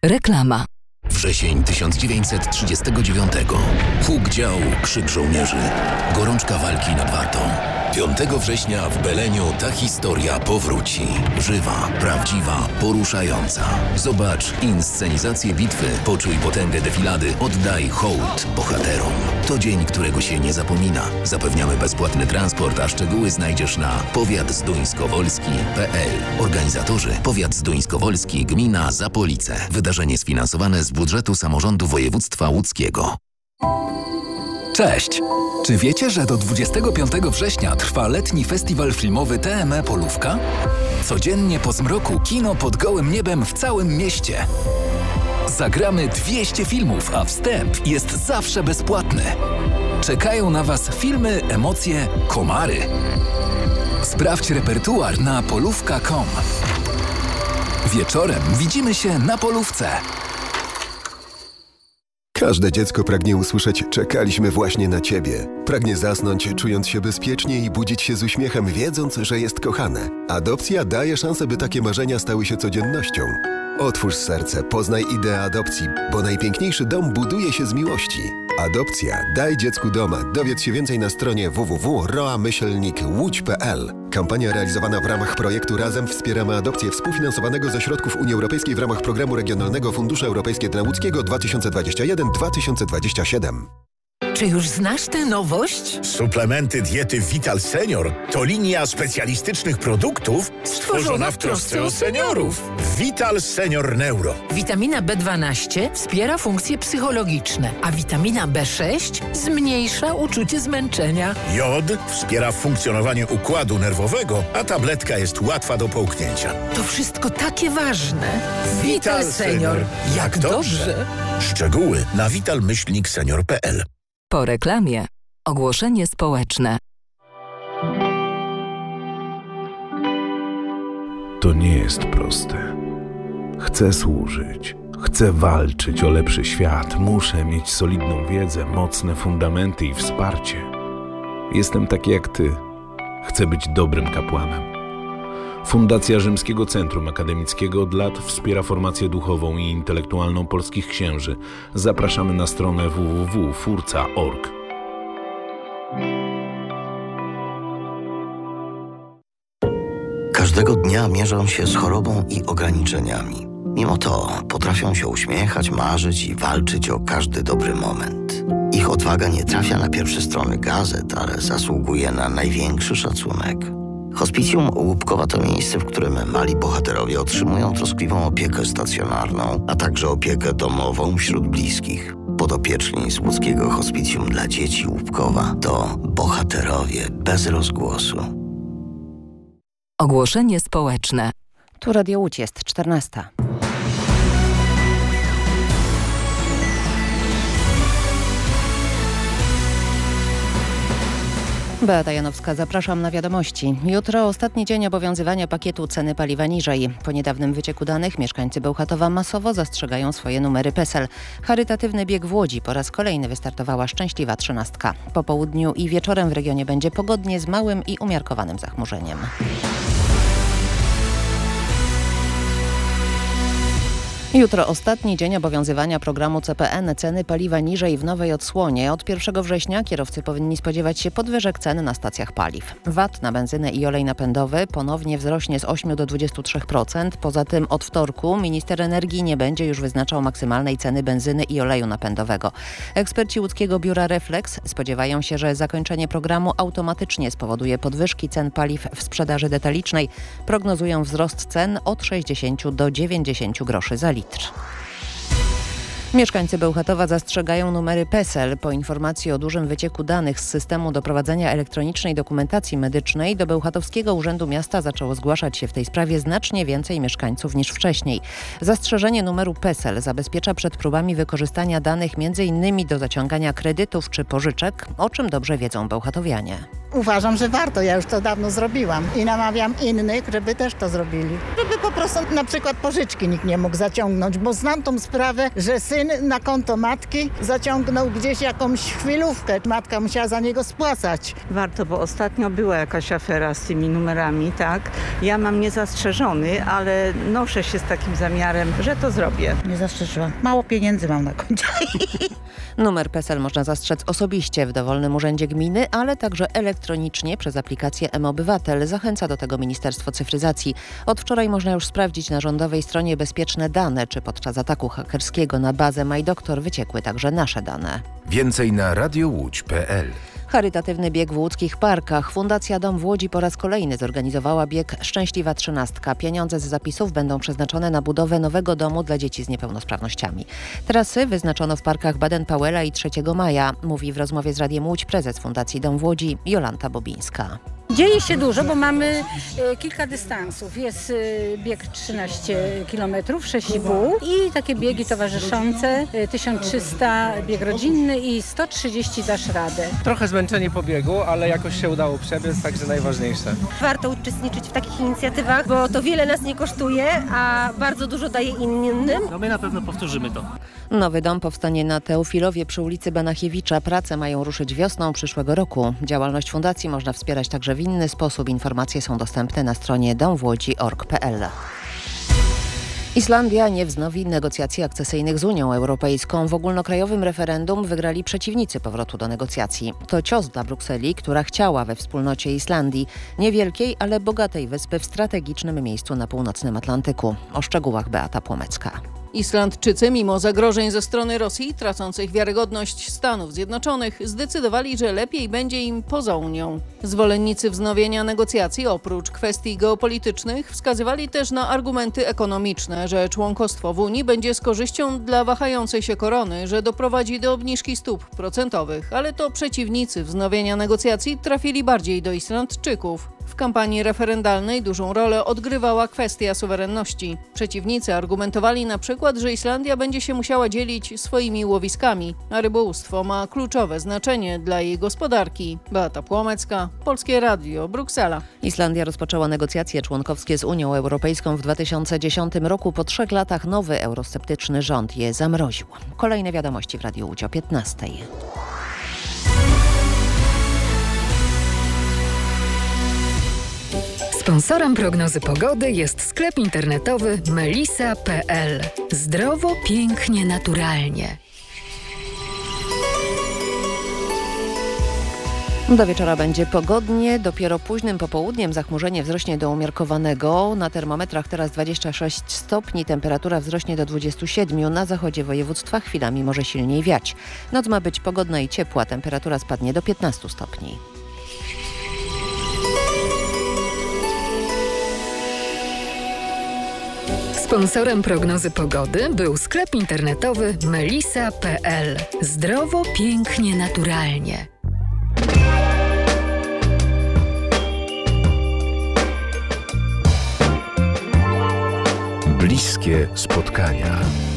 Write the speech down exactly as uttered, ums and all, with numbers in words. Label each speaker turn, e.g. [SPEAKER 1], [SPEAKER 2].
[SPEAKER 1] Reklama.
[SPEAKER 2] Wrzesień tysiąc dziewięćset trzydziestego dziewiątego. Huk działu, krzyk żołnierzy. Gorączka walki nad Wartą. piątego września w Beleniu ta historia powróci. Żywa, prawdziwa, poruszająca. Zobacz inscenizację bitwy, poczuj potęgę defilady, oddaj hołd bohaterom. To dzień, którego się nie zapomina. Zapewniamy bezpłatny transport, a szczegóły znajdziesz na powiat zduńskowolski kropka p l. Organizatorzy: Powiat Zduńskowolski, gmina Zapolice. Wydarzenie sfinansowane z budżetu samorządu województwa łódzkiego.
[SPEAKER 3] Cześć! Czy wiecie, że do dwudziestego piątego września trwa letni festiwal filmowy T M E Polówka? Codziennie po zmroku kino pod gołym niebem w całym mieście. Zagramy dwieście filmów, a wstęp jest zawsze bezpłatny. Czekają na Was filmy, emocje, komary. Sprawdź repertuar na polówka kropka com. Wieczorem widzimy się na polówce.
[SPEAKER 4] Każde dziecko pragnie usłyszeć: czekaliśmy właśnie na Ciebie. Pragnie zasnąć, czując się bezpiecznie i budzić się z uśmiechem, wiedząc, że jest kochane. Adopcja daje szansę, by takie marzenia stały się codziennością. Otwórz serce, poznaj ideę adopcji, bo najpiękniejszy dom buduje się z miłości. Adopcja. Daj dziecku doma. Dowiedz się więcej na stronie w w w kropka roa myślnik łódź kropka p l. Kampania realizowana w ramach projektu Razem wspieramy adopcję, współfinansowanego ze środków Unii Europejskiej w ramach Programu Regionalnego Fundusze Europejskie dla Łódzkiego dwa tysiące dwudziesty pierwszy do dwa tysiące dwudziestego siódmego.
[SPEAKER 5] Czy już znasz tę nowość?
[SPEAKER 6] Suplementy diety Vital Senior to linia specjalistycznych produktów stworzona w trosce o seniorów. Vital Senior Neuro.
[SPEAKER 5] Witamina B dwanaście wspiera funkcje psychologiczne, a witamina B sześć zmniejsza uczucie zmęczenia.
[SPEAKER 6] Jod wspiera funkcjonowanie układu nerwowego, a tabletka jest łatwa do połknięcia.
[SPEAKER 5] To wszystko takie ważne. Vital Senior. Jak dobrze.
[SPEAKER 6] Szczegóły na vital myślnik senior kropka p l.
[SPEAKER 1] Po reklamie. Ogłoszenie społeczne.
[SPEAKER 7] To nie jest proste. Chcę służyć. Chcę walczyć o lepszy świat. Muszę mieć solidną wiedzę, mocne fundamenty i wsparcie. Jestem taki jak ty. Chcę być dobrym kapłanem. Fundacja Rzymskiego Centrum Akademickiego od lat wspiera formację duchową i intelektualną polskich księży. Zapraszamy na stronę w w w kropka furca kropka org.
[SPEAKER 8] Każdego dnia mierzą się z chorobą i ograniczeniami. Mimo to potrafią się uśmiechać, marzyć i walczyć o każdy dobry moment. Ich odwaga nie trafia na pierwsze strony gazet, ale zasługuje na największy szacunek. Hospicjum Łupkowa to miejsce, w którym mali bohaterowie otrzymują troskliwą opiekę stacjonarną, a także opiekę domową wśród bliskich. Podopieczni z łódzkiego Hospicjum dla Dzieci Łupkowa to bohaterowie bez rozgłosu.
[SPEAKER 1] Ogłoszenie społeczne.
[SPEAKER 9] Tu Radio Łódź, jest czternasta. Beata Janowska, zapraszam na wiadomości. Jutro ostatni dzień obowiązywania pakietu ceny paliwa niżej. Po niedawnym wycieku danych mieszkańcy Bełchatowa masowo zastrzegają swoje numery PESEL. Charytatywny bieg w Łodzi po raz kolejny wystartowała szczęśliwa trzynastka. Po południu i wieczorem w regionie będzie pogodnie z małym i umiarkowanym zachmurzeniem. Jutro ostatni dzień obowiązywania programu C P N. Ceny paliwa niżej w nowej odsłonie. Od pierwszego września kierowcy powinni spodziewać się podwyżek cen na stacjach paliw. V A T na benzynę i olej napędowy ponownie wzrośnie z ośmiu do dwudziestu trzech procent. Poza tym od wtorku minister energii nie będzie już wyznaczał maksymalnej ceny benzyny i oleju napędowego. Eksperci łódzkiego biura Reflex spodziewają się, że zakończenie programu automatycznie spowoduje podwyżki cen paliw w sprzedaży detalicznej. Prognozują wzrost cen od sześćdziesięciu do dziewięćdziesięciu groszy za litr. Mieszkańcy Bełchatowa zastrzegają numery PESEL. Po informacji o dużym wycieku danych z systemu do prowadzenia elektronicznej dokumentacji medycznej do Bełchatowskiego Urzędu Miasta zaczęło zgłaszać się w tej sprawie znacznie więcej mieszkańców niż wcześniej. Zastrzeżenie numeru PESEL zabezpiecza przed próbami wykorzystania danych m.in. do zaciągania kredytów czy pożyczek, o czym dobrze wiedzą bełchatowianie.
[SPEAKER 10] Uważam, że warto. Ja już to dawno zrobiłam i namawiam innych, żeby też to zrobili. Żeby po prostu na przykład pożyczki nikt nie mógł zaciągnąć, bo znam tą sprawę, że syn na konto matki zaciągnął gdzieś jakąś chwilówkę. Matka musiała za niego spłacać.
[SPEAKER 11] Warto, bo ostatnio była jakaś afera z tymi numerami, tak? Ja mam niezastrzeżony, ale noszę się z takim zamiarem, że to zrobię.
[SPEAKER 10] Nie zastrzeżyłam. Mało pieniędzy mam na koncie.
[SPEAKER 9] Numer PESEL można zastrzec osobiście w dowolnym urzędzie gminy, ale także elektronicznie przez aplikację mObywatel. Zachęca do tego Ministerstwo Cyfryzacji. Od wczoraj można już sprawdzić na rządowej stronie Bezpieczne Dane, czy podczas ataku hakerskiego na bazę MyDoktor wyciekły także nasze dane.
[SPEAKER 2] Więcej na radiowłódź kropka pe el.
[SPEAKER 9] Charytatywny bieg w łódzkich parkach. Fundacja Dom w Łodzi po raz kolejny zorganizowała bieg Szczęśliwa Trzynastka. Pieniądze z zapisów będą przeznaczone na budowę nowego domu dla dzieci z niepełnosprawnościami. Trasy wyznaczono w parkach Baden-Powella i trzeciego maja, mówi w rozmowie z Radiem Łódź prezes Fundacji Dom w Łodzi Jolanta Bobińska.
[SPEAKER 12] Dzieje się dużo, bo mamy e, kilka dystansów. Jest e, bieg trzynaście kilometrów, sześć i pół i takie biegi towarzyszące, e, tysiąc trzysta bieg rodzinny i sto trzydzieści dasz radę.
[SPEAKER 13] Trochę zmęczenie po biegu, ale jakoś się udało przebiec, także najważniejsze.
[SPEAKER 14] Warto uczestniczyć w takich inicjatywach, bo to wiele nas nie kosztuje, a bardzo dużo daje innym.
[SPEAKER 13] No my na pewno powtórzymy to.
[SPEAKER 9] Nowy dom powstanie na Teofilowie przy ulicy Banachiewicza. Prace mają ruszyć wiosną przyszłego roku. Działalność fundacji można wspierać także w inny sposób. Informacje są dostępne na stronie domwłodzi kropka org kropka pe el. Islandia nie wznowi negocjacji akcesyjnych z Unią Europejską. W ogólnokrajowym referendum wygrali przeciwnicy powrotu do negocjacji. To cios dla Brukseli, która chciała we wspólnocie Islandii, niewielkiej, ale bogatej wyspy w strategicznym miejscu na północnym Atlantyku. O szczegółach Beata Płomecka.
[SPEAKER 15] Islandczycy, mimo zagrożeń ze strony Rosji, tracących wiarygodność Stanów Zjednoczonych, zdecydowali, że lepiej będzie im poza Unią. Zwolennicy wznowienia negocjacji, oprócz kwestii geopolitycznych, wskazywali też na argumenty ekonomiczne, że członkostwo w Unii będzie z korzyścią dla wahającej się korony, że doprowadzi do obniżki stóp procentowych, ale to przeciwnicy wznowienia negocjacji trafili bardziej do Islandczyków. W kampanii referendalnej dużą rolę odgrywała kwestia suwerenności. Przeciwnicy argumentowali na przykład, że Islandia będzie się musiała dzielić swoimi łowiskami, a rybołówstwo ma kluczowe znaczenie dla jej gospodarki. Beata Płomecka, Polskie Radio, Bruksela.
[SPEAKER 9] Islandia rozpoczęła negocjacje członkowskie z Unią Europejską w dwa tysiące dziesiątym roku. Po trzech latach nowy eurosceptyczny rząd je zamroził. Kolejne wiadomości w Radiu Łódź o piętnastej.
[SPEAKER 16] Sponsorem prognozy pogody jest sklep internetowy melisa kropka pe el. Zdrowo, pięknie, naturalnie.
[SPEAKER 9] Do wieczora będzie pogodnie, dopiero późnym popołudniem zachmurzenie wzrośnie do umiarkowanego. Na termometrach teraz dwadzieścia sześć stopni, temperatura wzrośnie do dwudziestu siedmiu. Na zachodzie województwa chwilami może silniej wiać. Noc ma być pogodna i ciepła, temperatura spadnie do piętnastu stopni.
[SPEAKER 16] Sponsorem prognozy pogody był sklep internetowy melisa kropka pe el. Zdrowo, pięknie, naturalnie.
[SPEAKER 2] Bliskie spotkania.